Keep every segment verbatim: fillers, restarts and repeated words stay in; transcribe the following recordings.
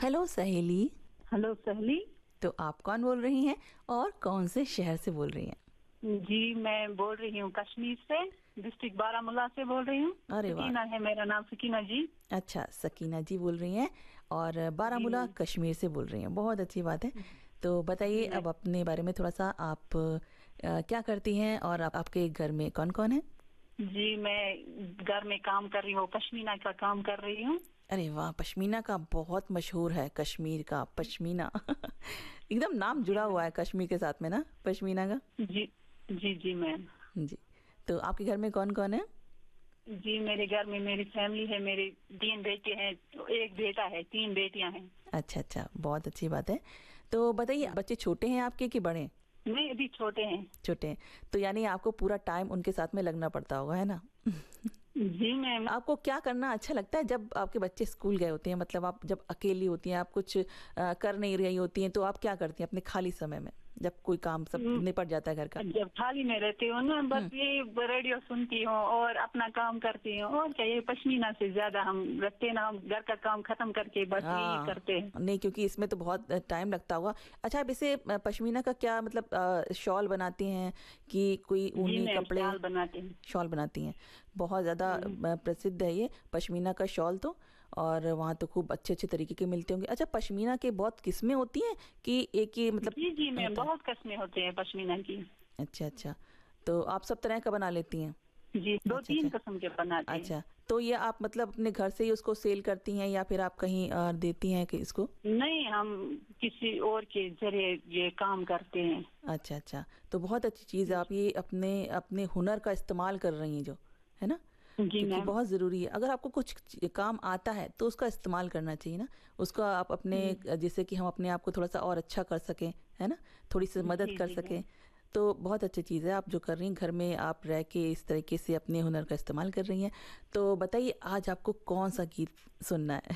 Hello सहेली। Hello सहेली। तो आप कौन बोल रही हैं और कौन से शहर से बोल रही हैं? जी मैं बोल रही हूँ कश्मीर से, डिस्ट्रिक्ट बारामूला से बोल रही हूँ। अरे वाह। सकीना है मेरा नाम, सकीना जी। अच्छा, सकीना जी बोल रही हैं और जी बारामूला कश्मीर से बोल रही हैं, बहुत अच्छी बात है। तो बताइए जी मैं अब अपने बारे में थोड़ा सा, आप अ, क्या करती हैं और आप, आपके घर में कौन कौन है? जी मैं घर में काम कर रही हूँ, पश्मीना का काम कर रही हूँ। अरे वाह, पश्मीना का बहुत मशहूर है, कश्मीर का पश्मीना। एकदम नाम जी जुड़ा हुआ मैम। है कश्मीर के साथ में ना, पश्मीना का। जी जी जी मैम। जी। तो आपके घर में कौन कौन है? जी मेरे घर में मेरी फैमिली है, मेरे तीन बेटे हैं, एक बेटा है, तीन बेटियां हैं। अच्छा अच्छा, बहुत अच्छी बात है। तो बताइए, बच्चे छोटे हैं आपके कि बड़े हैं? नहीं अभी छोटे हैं। छोटे हैं। तो यानी आपको पूरा टाइम उनके साथ में लगना पड़ता होगा, है ना? जी मैम। आपको क्या करना अच्छा लगता है जब आपके बच्चे स्कूल गए होते हैं, मतलब आप जब अकेली होती हैं, आप कुछ अ, कर नहीं रही होती हैं, तो आप क्या करती हैं अपने खाली समय में जब कोई काम सब निपट जाता है घर का? जब खाली में रहती हूँ ना, बस हम्म। ये रेडियो सुनती हूँ और अपना काम करती हूँ। और क्या, ये पश्मीना से ज्यादा हम रखते ना, हम घर का काम खत्म करके बस यही हाँ। करते हैं। नहीं, क्योंकि इसमें तो बहुत टाइम लगता होगा। अच्छा, आप इसे अ, पश्मीना का क्या मतलब, अ, शॉल बनाती हैं कि कोई जी ऊनी मैम कपड़े? शाल बनाते हैं। शॉल बनाती हैं। बहुत ज़्यादा हम्म। अ, प्रसिद्ध है ये पश्मीना का शॉल तो। और वहाँ तो खूब अच्छे अच्छे तरीके के मिलते होंगे। अच्छा, पश्मीना के बहुत किस्में होती हैं कि एक ही मतलब जी जी मैम, होता है? बहुत किस्में होते हैं पश्मीना की। अच्छा अच्छा। तो आप सब तरह का बना लेती हैं? जी दो अच्छा तीन अच्छा। किस्म के बनाते हैं। अच्छा, तो ये आप मतलब अपने घर से ही उसको सेल करती हैं या फिर आप कहीं अ, देती हैं कि इसको? नहीं, हम किसी और के जरिए ये काम करते हैं। अच्छा अच्छा। तो बहुत अच्छी चीज़ है, आप ये अपने अपने हुनर का इस्तेमाल कर रही हैं जो, है ना? जी क्योंकि मैम। बहुत ज़रूरी है, अगर आपको कुछ च- काम आता है तो उसका इस्तेमाल करना चाहिए ना। उसका आप अपने, जिससे कि हम अपने आप को थोड़ा सा और अच्छा कर सकें, है ना? थोड़ी सी मदद जी कर जी सकें। मैम। तो बहुत अच्छी चीज़ है आप जो कर रही हैं, घर में आप रह के इस तरीके से अपने हुनर का इस्तेमाल कर रही हैं। तो बताइए, आज आपको कौन सा गीत सुनना है?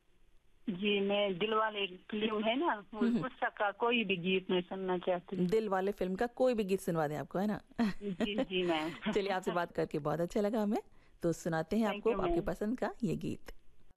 जी मैं दिलवाले फिल्म है ना, हम्म। उसका कोई भी गीत मैं सुनना चाहती हूँ। दिल वाले फिल्म का कोई भी गीत सुनवा दें आपको, है ना? जी जी मैम। चलिए, आपसे बात करके बहुत अच्छा लगा हमें। तो सुनाते हैं थैंक आपको यू आपके मैम। पसंद का ये गीत।